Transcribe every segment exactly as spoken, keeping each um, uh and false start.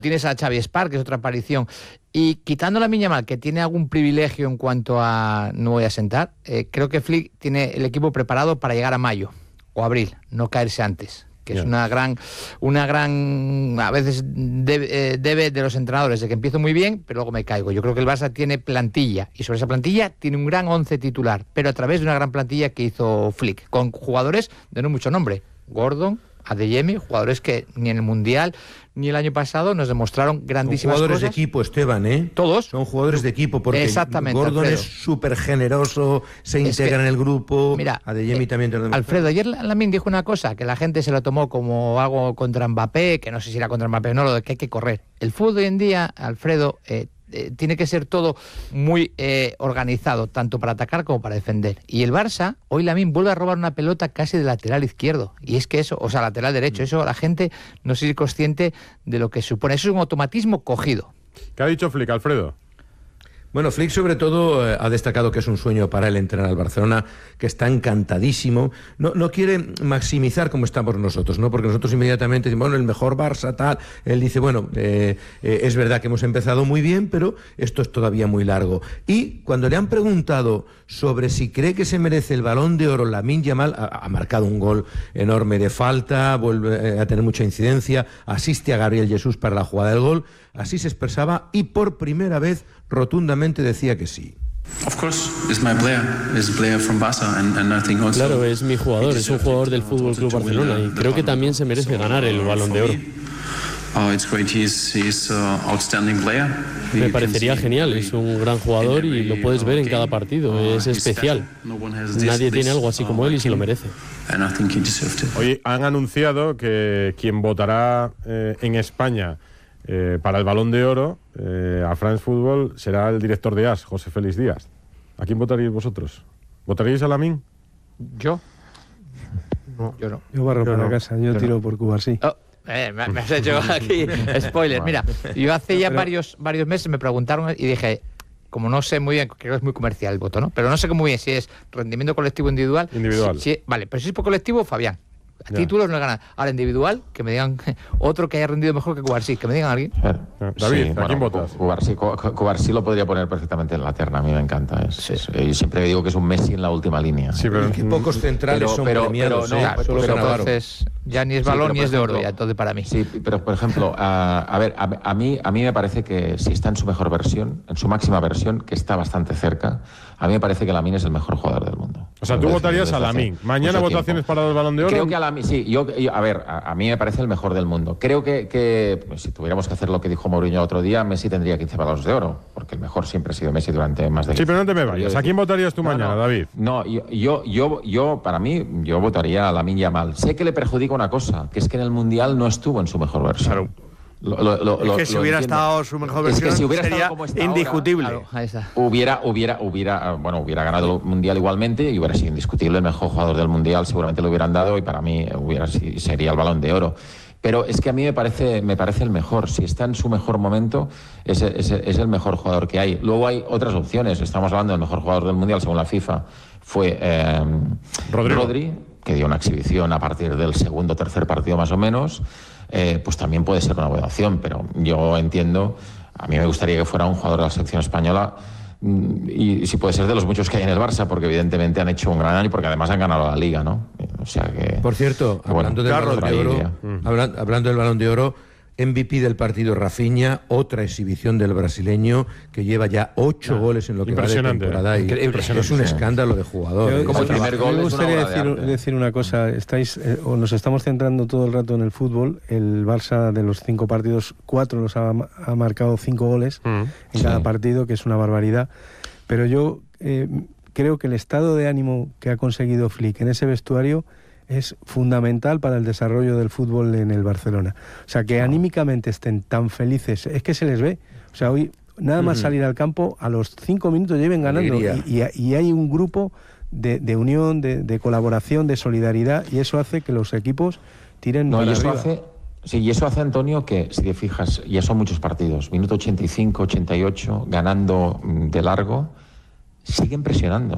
Tienes a Xavi Espar, que es otra aparición. Y quitando la Lamine Yamal, que tiene algún privilegio en cuanto a no voy a sentar, eh, creo que Flick tiene el equipo preparado para llegar a mayo o abril, no caerse antes. Que yeah. es una gran, una gran, a veces debe, eh, debe de los entrenadores, de que empiezo muy bien, pero luego me caigo. Yo creo que el Barça tiene plantilla, y sobre esa plantilla tiene un gran once titular, pero a través de una gran plantilla que hizo Flick, con jugadores de no mucho nombre. Gordon, Adeyemi, jugadores que ni en el Mundial ni el año pasado nos demostraron grandísimas Son jugadores cosas. de equipo, Esteban, ¿eh? Todos. Son jugadores de equipo, porque Exactamente, Gordon Alfredo. es súper generoso, se Es integra que, en el grupo. Mira, Adeyemi eh, también te lo demuestra. Alfredo, ayer Lamine dijo una cosa que la gente se lo tomó como algo contra Mbappé, que no sé si era contra Mbappé o no, lo de que hay que correr. El fútbol hoy en día, Alfredo, eh, eh, tiene que ser todo muy eh, organizado, tanto para atacar como para defender. Y el Barça, hoy Lamine vuelve a robar una pelota casi de lateral izquierdo. Y es que eso, o sea, lateral derecho, eso la gente no sé si es consciente de lo que supone. Eso es un automatismo cogido. ¿Qué ha dicho Flick, Alfredo? Bueno, Flick sobre todo eh, ha destacado que es un sueño para él entrenar al Barcelona, que está encantadísimo. No, no quiere maximizar como estamos nosotros, ¿no? Porque nosotros inmediatamente decimos, bueno, el mejor Barça, tal. Él dice, bueno, eh, eh, es verdad que hemos empezado muy bien, pero esto es todavía muy largo. Y cuando le han preguntado sobre si cree que se merece el Balón de Oro, Lamine Yamal ha, ha marcado un gol enorme de falta, vuelve a tener mucha incidencia, asiste a Gabriel Jesús para la jugada del gol. Así se expresaba y por primera vez rotundamente decía que sí. Claro, es mi jugador, es un jugador del Fútbol Club Barcelona y creo que también se merece ganar el Balón de Oro. Me parecería genial, es un gran jugador y lo puedes ver en cada partido, es especial. Nadie tiene algo así como él y se lo merece. Hoy han anunciado que quien votará eh, en España Eh, para el Balón de Oro eh, a France Football será el director de A S, José Félix Díaz. ¿A quién votaríais vosotros? ¿Votaríais a Lamine? ¿Yo? No, yo no. Yo barro yo para no. casa, yo, yo tiro no. por Cubarsí. Oh, eh, me, me has hecho aquí spoiler. Mira, yo hace ya Pero... varios, varios meses me preguntaron y dije, como no sé muy bien, creo que es muy comercial el voto, ¿no? Pero no sé muy bien si es rendimiento colectivo o individual. Individual. Si, si, vale, pero si es por colectivo, Fabián. A títulos no gana. Ahora individual, que me digan otro que haya rendido mejor que Cubarsí, que me digan a alguien. David, sí, ¿a bueno, quién votas? Cubarsí, Cubarsí lo podría poner perfectamente en la terna, a mí me encanta. Es, sí. es, yo siempre digo que es un Messi en la última línea. Sí, pero que pocos centrales pero, son pero, premiados. Pero, no, ¿eh? pero, pero, pero entonces ya ni es balón sí, ni es de oro, ya entonces para mí. Sí, pero por ejemplo, a, a ver, a, a, mí, a mí me parece que si está en su mejor versión, en su máxima versión, que está bastante cerca, a mí me parece que Lamine es el mejor jugador del mundo. O sea, tú votarías a Lamine. Mañana votaciones para el Balón de Oro. Creo que a Lamine, sí, yo, yo, a ver, a, a mí me parece el mejor del mundo. Creo que, que pues, si tuviéramos que hacer lo que dijo Mourinho otro día, Messi tendría quince balones de oro, porque el mejor siempre ha sido Messi durante más de... Sí, pero no te me vayas. ¿A quién votarías tú no, mañana, no, David? No, yo, yo, yo, yo, para mí, yo votaría a Lamine Yamal. Sé que le perjudica una cosa, que es que en el Mundial no estuvo en su mejor versión. Claro. Lo, lo, lo, es que si hubiera entiendo. estado su mejor versión es que si hubiera sería como está indiscutible. Ahora, claro, ahí está. Hubiera, hubiera, hubiera, bueno, hubiera ganado el Mundial igualmente y hubiera sido indiscutible el mejor jugador del Mundial, seguramente lo hubieran dado y para mí hubiera, sería el Balón de Oro. Pero es que a mí me parece, me parece el mejor. Si está en su mejor momento, es, es, es el mejor jugador que hay. Luego hay otras opciones. Estamos hablando del mejor jugador del Mundial, según la FIFA, fue eh, Rodri, que dio una exhibición a partir del segundo o tercer partido más o menos. Eh, pues también puede ser una buena opción, pero yo entiendo, a mí me gustaría que fuera un jugador de la selección española y, y si puede ser de los muchos que hay en el Barça, porque evidentemente han hecho un gran año y porque además han ganado la Liga, ¿no? O sea que... Por cierto, que, bueno, hablando, del balón de oro, mm. hablando, hablando del Balón de Oro, M V P del partido Rafinha, otra exhibición del brasileño que lleva ya ocho ah, goles en lo que va de temporada y es un escándalo de jugador. Yo, como el primer gol me gustaría es una decir, de decir una cosa, estáis eh, o nos estamos centrando todo el rato en el fútbol. El Barça de los cinco partidos, cuatro los ha, ha marcado cinco goles mm. en sí. cada partido, que es una barbaridad. Pero yo eh, creo que el estado de ánimo que ha conseguido Flick en ese vestuario es fundamental para el desarrollo del fútbol en el Barcelona. O sea, que anímicamente estén tan felices, es que se les ve. O sea, hoy nada más uh-huh. salir al campo, a los cinco minutos lleven ganando. Y, y, y hay un grupo de, de unión, de, de colaboración, de solidaridad, y eso hace que los equipos tiren no, para y eso arriba. Hace, sí, y eso hace, Antonio, que si te fijas, ya son muchos partidos, minuto ochenta y cinco, ochenta y ocho, ganando de largo, siguen presionando.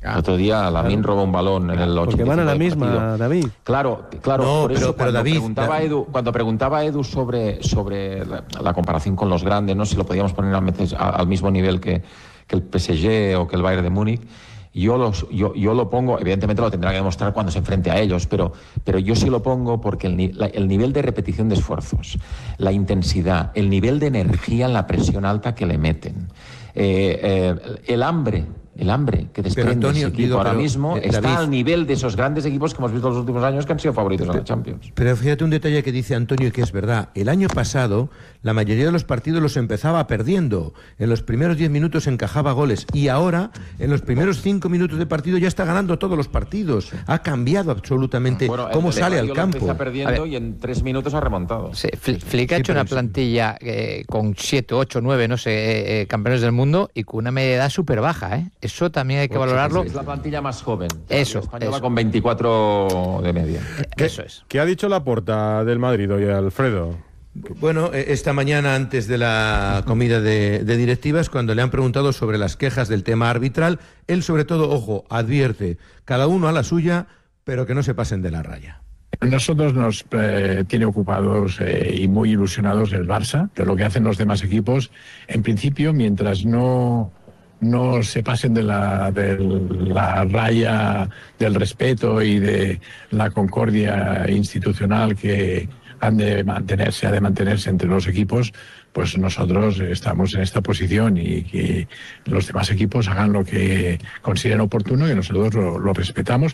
El otro día Lamine claro. robó un balón en el ochenta y cinco. Porque van a la misma, partido. David. Claro, claro. No, por pero, eso pero cuando, David, preguntaba da... Edu, cuando preguntaba Edu sobre, sobre la, la comparación con los grandes, ¿no? Si lo podíamos poner a veces a, al mismo nivel que, que el P S G o que el Bayern de Múnich, yo, los, yo, yo lo pongo, evidentemente lo tendrá que demostrar cuando se enfrente a ellos, pero, pero yo sí lo pongo porque el, la, el nivel de repetición de esfuerzos, la intensidad, el nivel de energía en la presión alta que le meten, eh, eh, el hambre, el hambre que desprende Antonio, ese equipo digo, ahora pero, mismo eh, está David, al nivel de esos grandes equipos que hemos visto en los últimos años que han sido favoritos en la Champions. Pero fíjate un detalle que dice Antonio y que es verdad. El año pasado la mayoría de los partidos los empezaba perdiendo. En los primeros diez minutos encajaba goles y ahora en los primeros cinco minutos de partido ya está ganando todos los partidos. Ha cambiado absolutamente bueno, cómo sale al campo. Empieza perdiendo y en tres minutos ha remontado. Sí, Flick ha sí, hecho una sí. plantilla eh, con siete, ocho, nueve, no sé, eh, campeones del mundo y con una media edad súper baja, ¿eh? Eso también hay que Pues valorarlo. Es la plantilla más joven. Eso, La española eso. con veinticuatro de media. Eso es. ¿Qué ha dicho Laporta del Madrid hoy, Alfredo? Bueno, esta mañana antes de la comida de, de directivas, cuando le han preguntado sobre las quejas del tema arbitral, él sobre todo, ojo, advierte, cada uno a la suya, pero que no se pasen de la raya. Nosotros nos eh, tiene ocupados eh, y muy ilusionados el Barça, de lo que hacen los demás equipos. En principio, mientras no... no se pasen de la, de la raya del respeto y de la concordia institucional que han de mantenerse, ha de mantenerse entre los equipos, pues nosotros estamos en esta posición y que los demás equipos hagan lo que consideren oportuno y nosotros lo, lo respetamos.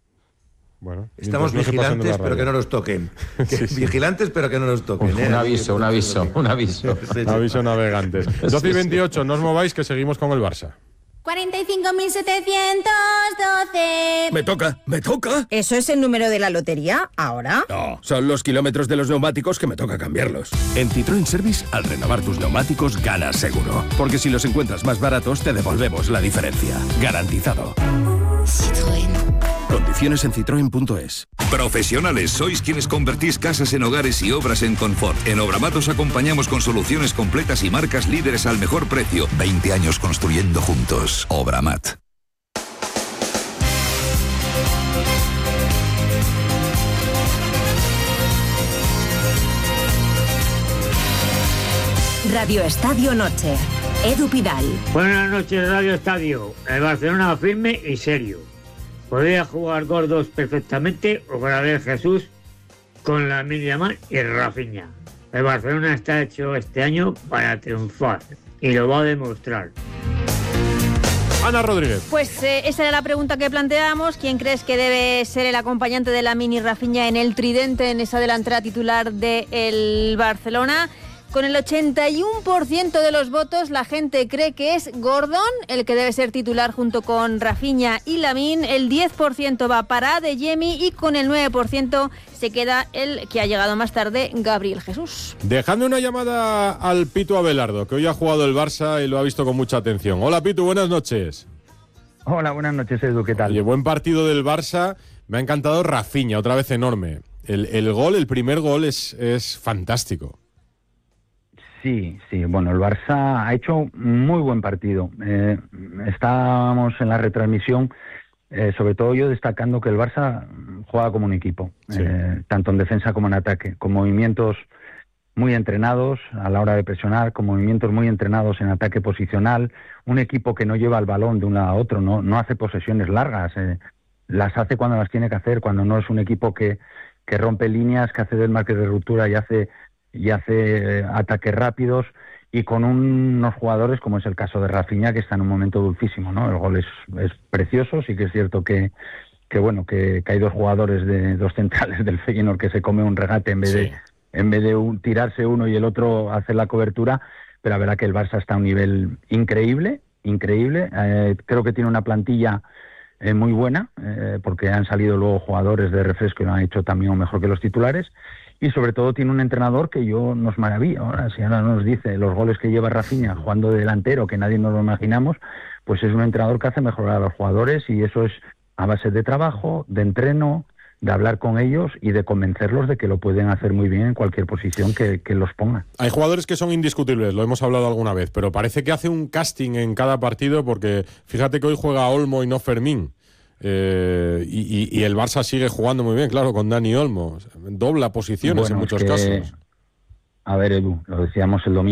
Bueno, Estamos no vigilantes, pero que no nos toquen. Sí, sí. Vigilantes, pero que no nos toquen. Un, ¿eh? un aviso, un aviso, un aviso. Sí, sí. Un aviso navegantes. doce y veintiocho, no os mováis que seguimos con el Barça. cuarenta y cinco mil setecientos doce. Me toca, me toca. ¿Eso es el número de la lotería? ¿Ahora? No, son los kilómetros de los neumáticos que me toca cambiarlos. En Citroën Service, al renovar tus neumáticos, ganas seguro. Porque si los encuentras más baratos, te devolvemos la diferencia. Garantizado. Citroën. Condiciones en citroen punto es. Profesionales, sois quienes convertís casas en hogares y obras en confort. En Obramat os acompañamos con soluciones completas y marcas líderes al mejor precio. veinte años construyendo juntos. Obramat. Radio Estadio Noche. Edu Pidal. Buenas noches, Radio Estadio. El Barcelona firme y serio. Podría jugar gordos perfectamente o Gabriel Jesús con Lamine Yamal y Rafinha. El Barcelona está hecho este año para triunfar y lo va a demostrar. Ana Rodríguez. Pues eh, esa era la pregunta que planteábamos. ¿Quién crees que debe ser el acompañante de Lamine y Rafinha en el tridente, en esa delantera titular del Barcelona? Con el ochenta y uno por ciento de los votos, la gente cree que es Gordon el que debe ser titular junto con Rafinha y Lamine. El diez por ciento va para Adeyemi y con el nueve por ciento se queda el que ha llegado más tarde, Gabriel Jesús. Dejadme una llamada al Pitu Abelardo, que hoy ha jugado el Barça y lo ha visto con mucha atención. Hola Pitu, buenas noches. Hola, buenas noches Edu, ¿qué tal? Oye, buen partido del Barça. Me ha encantado Rafinha, otra vez enorme. El, el gol, el primer gol es, es fantástico. Sí, sí, bueno, el Barça ha hecho muy buen partido. Eh, estábamos en la retransmisión, eh, sobre todo yo destacando que el Barça juega como un equipo, sí. eh, tanto en defensa como en ataque, con movimientos muy entrenados a la hora de presionar, con movimientos muy entrenados en ataque posicional, un equipo que no lleva el balón de un lado a otro, no, no hace posesiones largas, eh, las hace cuando las tiene que hacer, cuando no es un equipo que, que rompe líneas, que hace del marque de ruptura y hace... y hace eh, ataques rápidos y con un, unos jugadores como es el caso de Rafinha, que está en un momento dulcísimo, ¿no? El gol es, es precioso, sí que es cierto que, que bueno, que, que hay dos jugadores de dos centrales del Feyenoord que se come un regate en vez sí. de en vez de un, tirarse uno y el otro hacer la cobertura, pero la verdad que el Barça está a un nivel increíble, increíble, eh, creo que tiene una plantilla eh, muy buena, eh, porque han salido luego jugadores de refresco y lo han hecho también mejor que los titulares. Y sobre todo tiene un entrenador que yo nos maravilla. Ahora, si ahora nos dice los goles que lleva Rafinha jugando de delantero, que nadie nos lo imaginamos, pues es un entrenador que hace mejorar a los jugadores y eso es a base de trabajo, de entreno, de hablar con ellos y de convencerlos de que lo pueden hacer muy bien en cualquier posición que, que los ponga. Hay jugadores que son indiscutibles, lo hemos hablado alguna vez, pero parece que hace un casting en cada partido, porque fíjate que hoy juega Olmo y no Fermín. Eh, y, y, y el Barça sigue jugando muy bien, claro, con Dani Olmo. Dobla posiciones bueno, en muchos que, casos. A ver, Edu, lo decíamos el domingo.